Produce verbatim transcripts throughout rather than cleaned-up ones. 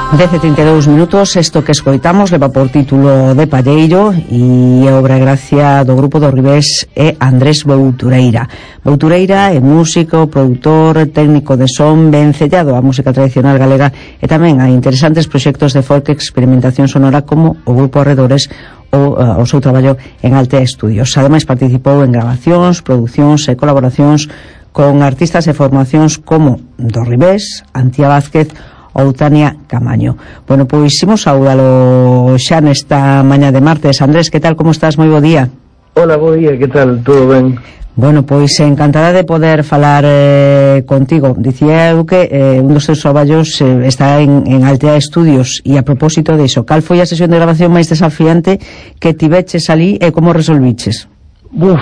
dez e trinta e dous minutos. Isto que escoitamos leva por título De Palleiro e é obra e gracia do grupo do Ribés e Andrés Boutureira. Boutureira é músico, produtor, técnico de son, vencellado á música tradicional galega e tamén a interesantes proxectos de folk e experimentación sonora como o grupo Arredores ou uh, o seu traballo en Altea Estudios. Ademais participou en grabacións, producións e colaboracións con artistas e formacións como do Ribés, Antía Vázquez ou Tania Camaño. Bueno, pois imos saúdalo xa nesta mañá de martes. Andrés, que tal, como estás? Moi bo día. Hola, bo día, que tal? Todo ben? Bueno, pois encantada de poder falar eh, contigo. Dicía eu que eh, un dos teus traballos eh, está en, en Altea Estudios e a propósito de iso, cal foi a sesión de grabación máis desafiante que tiveches ali e como resolviches? Uf,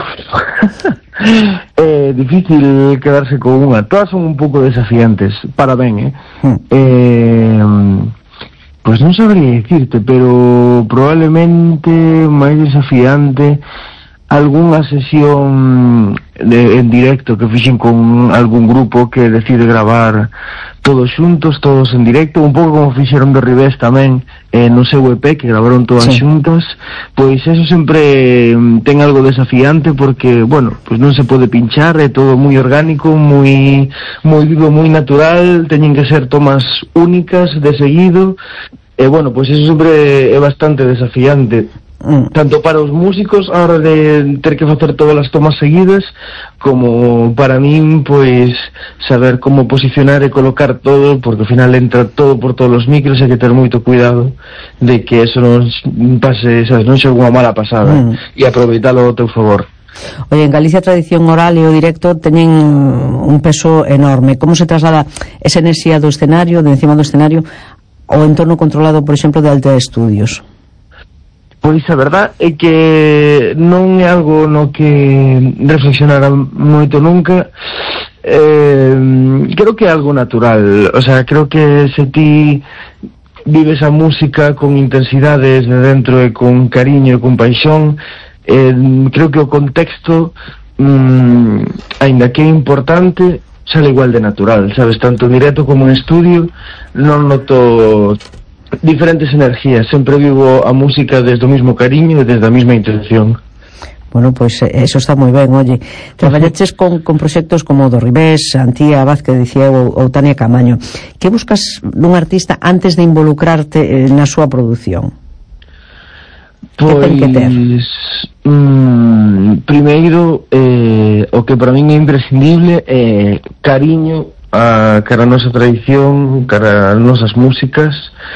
é difícil quedarse con unha. Todas son un pouco desafiantes, para ben, eh? Mm. eh Pois non sabría dicirte, pero probablemente máis desafiante algunha sesión de, en directo que fixen con algún grupo que decide gravar todos xuntos, todos en directo, un pouco como fixeron do Ribés tamén eh, no seu E P, que gravaron todas sí. xuntas. Pois eso sempre ten algo desafiante porque, bueno, pois non se pode pinchar, é todo moi orgánico, moi moi vivo, moi natural, teñen que ser tomas únicas de seguido, e bueno, pois eso sempre é bastante desafiante. Mm. Tanto para os músicos a hora de ter que facer todas as tomas seguidas, como para min, pois, saber como posicionar e colocar todo, porque ao final entra todo por todos os micros, hai que ter moito cuidado de que eso non pase, sabes, non xe unha mala pasada, mm. e aproveitalo ao teu favor. Oye, en Galicia a tradición oral e o directo teñen un peso enorme. Como se traslada esa enerxía do escenario, de encima do escenario, ao entorno controlado, por exemplo, de Altea Estudios? Pois a verdad é que non é algo no que reflexionara moito nunca. eh, Creo que é algo natural. O sea, creo que se ti vives a música con intensidades de dentro e con cariño e con paixón, eh, creo que o contexto, mm, aínda que é importante, sale igual de natural, sabes, tanto en directo como en estudio. Non noto diferentes energías, sempre vivo a música desde o mismo cariño e desde a mesma intención. Bueno, pois pues, eso está moi ben. Oye, traballaches con, con proxectos como do Ribés, Antía Vázquez, dicía, ou, ou Tania Camaño. Que buscas dun artista antes de involucrarte eh, na súa produción? Pois, que ten que ter? Mm, primeiro, eh, o que para min é imprescindible é cariño a cara a nosa tradición, cara as nosas músicas.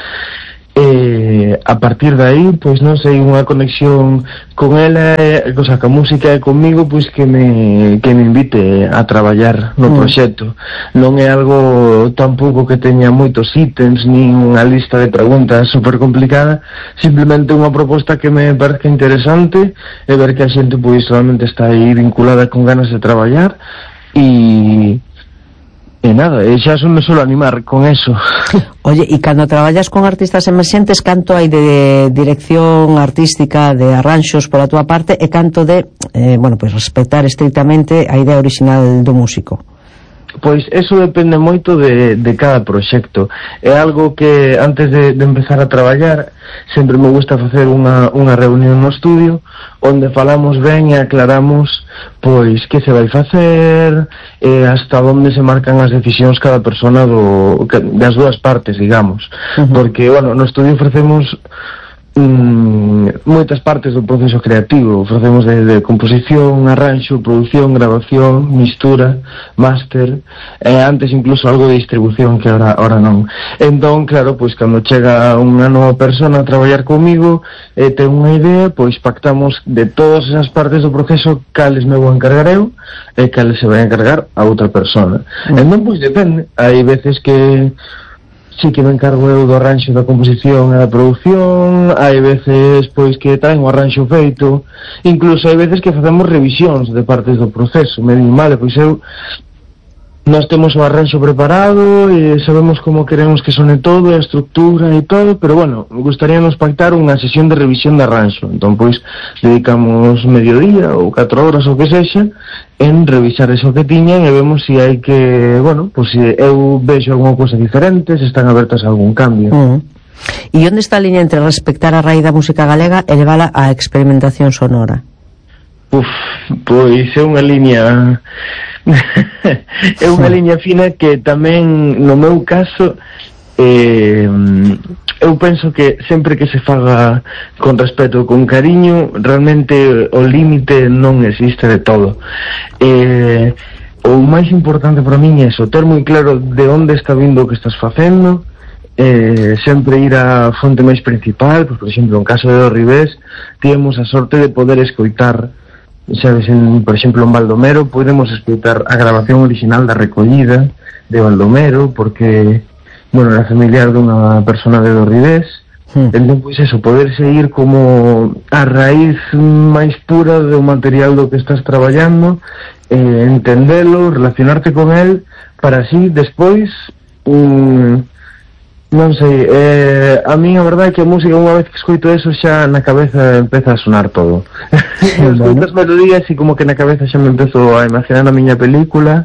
E a partir de aí, pois non sei, unha conexión con ela, o sea, que a música é comigo, pois que me que me invite a traballar no mm. proxecto. Non é algo tampouco que teña moitos ítems, nin unha lista de preguntas super complicada, simplemente unha proposta que me parece interesante e ver que a xente pois solamente está aí vinculada con ganas de traballar e E nada, e xa son me solo animar con eso. Oye, e cando traballas con artistas emerxentes, canto hai de dirección artística, de arranxos pola túa parte, e canto de, eh, bueno, pois respetar estrictamente a idea original do músico? Pois eso depende moito de, de cada proxecto. É algo que antes de, de empezar a traballar sempre me gusta facer unha, unha reunión no estudio onde falamos ben e aclaramos pois que se vai facer e hasta onde se marcan as decisións cada persona do, das dúas partes, digamos. Uh-huh. Porque, bueno, no estudio ofrecemos Mm, moitas partes do proceso creativo. Ofrecemos de, de composición, arranxo, produción, grabación, mistura, máster, e antes incluso algo de distribución que ahora, ahora non. Entón, claro, pois cando chega unha nova persona a traballar comigo e ten unha idea, pois pactamos de todas esas partes do proceso cales me vou encargar eu e cales se vai encargar a outra persona. Mm. Entón, pois depende. Hai veces que sí que me encargo eu do arranxo da composición e da produción, hai veces pois que traen o arranxo feito, incluso hai veces que facemos revisións de partes do proceso. Me din, vale, pois eu nós temos o arranxo preparado e sabemos como queremos que sone todo, a estructura e todo, pero bueno, gustaríanos pactar unha sesión de revisión de arranxo. Entón, pois, dedicamos mediodía ou catro horas ou que sexa en revisar eso que tiñan e vemos se si hai que, bueno, pois se eu vexo algunha cousa diferente, se están abertas a algún cambio. Uh-huh. E onde está a liña entre respectar a raíz da música galega e levala á experimentación sonora? Uf, pois é unha liña é unha liña fina que tamén no meu caso eh, eu penso que sempre que se faga con respeto, con cariño, realmente o límite non existe de todo. Eh, o máis importante para min é eso, ter moi claro de onde está vindo o que estás facendo, eh, sempre ir á fonte máis principal. Por exemplo, en caso de Do Ribés temos a sorte de poder escoitar, sabes, en, por exemplo, en Baldomero podemos escoitar a grabación original da recollida de Baldomero, porque, bueno, era familiar dunha persona de Do Ribés. Hmm. Entón, pois eso, poder seguir como a raíz máis pura do material do que estás traballando, eh, entendelo, relacionarte con el, para así, despois, um, non sei, eh, a mí a verdade é que a música, unha vez que escoito eso, xa na cabeza empeza a sonar todo. Escoito as melodías e como que na cabeza xa me empezo a imaginar a miña película.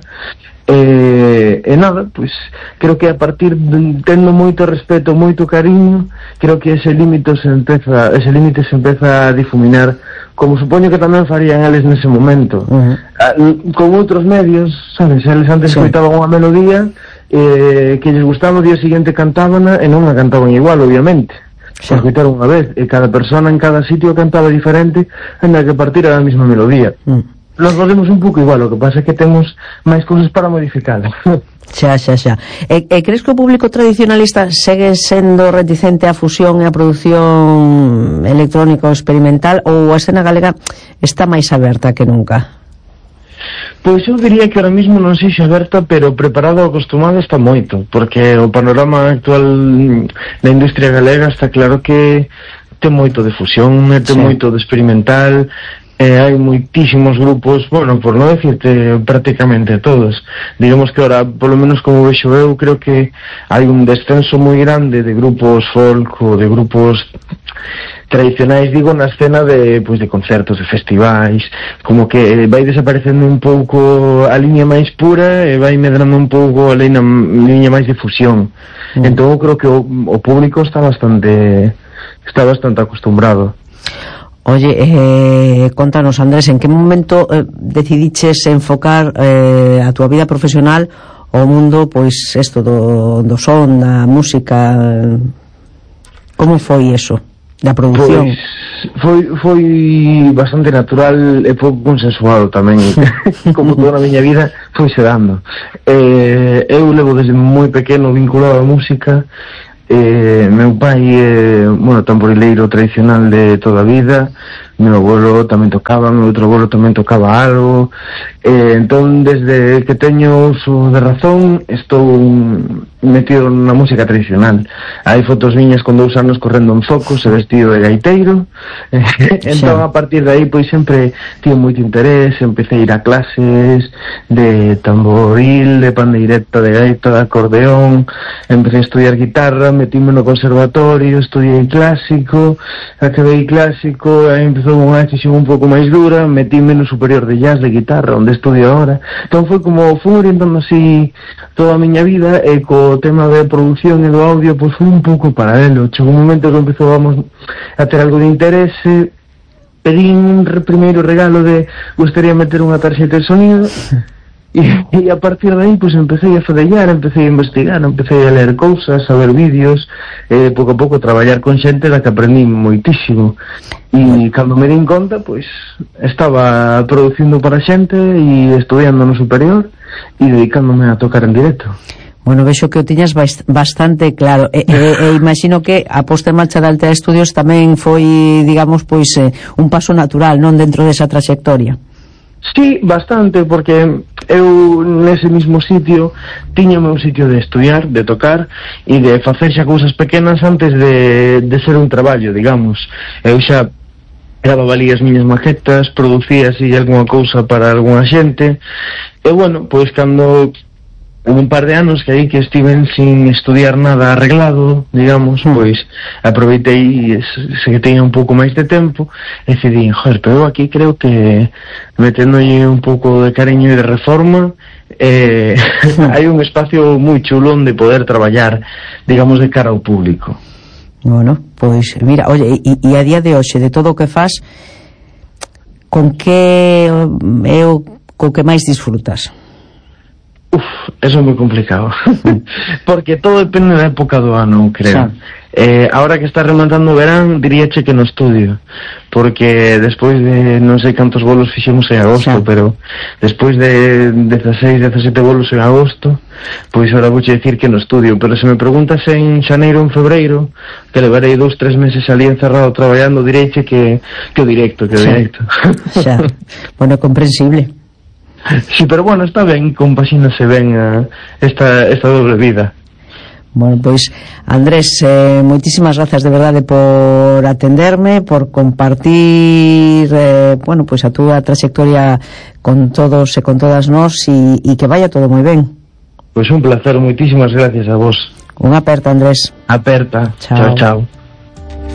Eh, e nada, pois creo que a partir de, tendo moito respeto, moito cariño, creo que ese límite se empeza, ese límite se empeza a difuminar, como supoño que tamén farían eles nese momento. Uh-huh. Ah, con outros medios, sabes, eles antes sí. escoitaban unha melodía eh, que lles gustaba, o día seguinte cantábana e non a cantaban igual, obviamente. Sí. Por escoitar unha vez, e cada persona en cada sitio cantaba diferente, ainda que partira da mesma melodía. Mm. Nos volvemos un pouco igual, o que pasa é que temos máis cousas para modificar. Xa, xa, xa. E, e crees que o público tradicionalista segue sendo reticente á fusión e á produción electrónica ou experimental, ou a escena galega está máis aberta que nunca? Pois eu diría que ahora mismo non sei se aberta, pero preparado ou acostumado está moito, porque o panorama actual da industria galega está claro que ten moito de fusión, ten sí. moito de experimental. Eh, hai moitísimos grupos, bueno, por non decirte prácticamente todos, digamos que ahora, polo menos como vexo eu, creo que hai un descenso moi grande de grupos folk ou de grupos tradicionais, digo, na escena de, pois, de concertos, de festivais, como que vai desaparecendo un pouco a liña máis pura e vai medrando un pouco a liña, liña máis de fusión. Mm. Entón eu creo que o, o público está bastante está bastante acostumbrado. Oye, eh, contanos, Andrés, en que momento eh, decidiches enfocar eh, a túa vida profesional ao mundo, pois, esto do, do son, da música? Como foi eso, da produción? Pois, foi, foi bastante natural e pouco consensuado tamén. Como toda a miña vida, foi se dando. Eh, eu levo desde moi pequeno vinculado á música. Eh, meu pai é, eh, bueno, tamborileiro tradicional de toda a vida. Meu abuelo tamén tocaba, meu outro abuelo tamén tocaba algo. Eh, entón, desde que teño uso de razón, estou metido na música tradicional. Hai fotos miñas con dous anos correndo en focos e vestido de gaiteiro. Entón, a partir de aí, pois sempre tive moito interés. Empecé a ir a clases de tamboril, de pandeireta, de gaita, de acordeón. Empecé a estudiar guitarra, metíme no conservatorio, estudiei clásico, acabei clásico, aí empezou unha decisión un pouco máis dura, metíme no superior de jazz de guitarra, onde estudio agora. Entón foi como, fui orientando así toda a miña vida, e co tema de produción e do audio, pois foi un pouco paralelo. Chegou un momento que empezamos a ter algo de interese, pedín un primeiro regalo de gustaría meter unha tarxeta de sonido, e, e a partir de aí, pois empecé a fadellar, empecé a investigar, empecé a ler cousas, a ver vídeos, e pouco a pouco traballar con xente da que aprendí moitísimo. E cando me din conta, pois estaba producindo para xente e estudiando no superior e dedicándome a tocar en directo. Bueno, vexo que o tiñas bastante claro, e, e, e imagino que a posta en marcha da Altea Estudios tamén foi, digamos, pois eh, un paso natural, non, dentro desa traxectoria. Sí, bastante, porque eu nese mismo sitio tiñame un sitio de estudiar, de tocar e de facer xa cousas pequenas antes de, de ser un traballo, digamos. Eu xa grababa ali as miñas maquetas, producía así algunha cousa para algunha xente, e bueno, pois cando hubo un par de anos que aí que estiven sin estudiar nada arreglado, digamos, mm. pois aproveitei se que teña un pouco máis de tempo e decidí, joder, pero eu aquí creo que meténdolle un pouco de cariño e de reforma eh, hai un espacio moi chulo onde poder traballar, digamos, de cara ao público. Bueno, pois mira, oye, e, e a día de hoxe de todo o que faz, con que é o co que máis disfrutas? Uf, eso é moi complicado porque todo depende da época do ano, creo. Eh, ahora que está rematando o verán, diríache que no estudio, porque despois de non sei cantos bolos fixemos en agosto, sí. Pero despois de dezasseis, dezasete bolos en agosto, pois ahora vouche dicir que no estudio. Pero se me preguntas en xaneiro ou en febreiro, que levarei dous, tres meses ali encerrado traballando, direiche que, que o directo, que o sí. directo. Xa, bueno, comprensible. Sí, pero bueno, está ben, compaxínase ben uh, esta, esta doble vida. Bueno, pois, Andrés, eh, moitísimas grazas de verdade por atenderme, por compartir eh, bueno, pois a túa trayectoria con todos e con todas nós e, e que vaya todo moi ben. Pois un placer, moitísimas gracias a vos. Unha aperta, Andrés. Aperta. Chao, chao. chao.